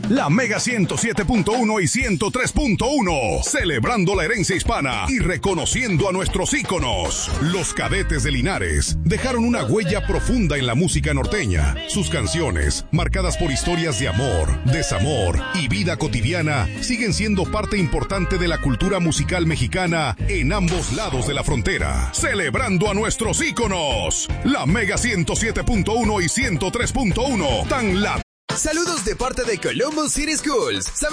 La Mega 107.1 y 103.1, celebrando la herencia hispana y reconociendo a nuestros íconos. Los Cadetes de Linares dejaron una huella profunda en la música norteña. Sus canciones, marcadas por historias de amor, desamor y vida cotidiana, siguen siendo parte importante de la cultura musical mexicana en ambos lados de la frontera. Celebrando a nuestros íconos. La Mega 107.1 y 103.1, tan la... Saludos de parte de Columbus City Schools. ¿Sabes